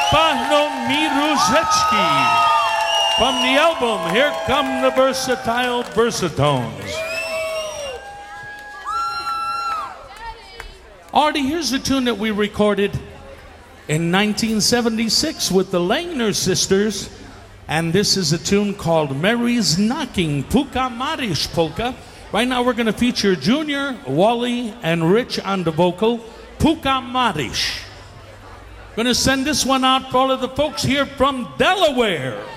Pahno Miruzetsky. From the album, Here Come the Versatile Versatones. Artie, here's a tune that we recorded in 1976 with the Langner sisters. And this is a tune called Mary's Knocking, Puka Marish Polka. Right now we're going to feature Junior, Wally, and Rich on the vocal. Puka Marish. Going to send this one out for all of the folks here from Delaware.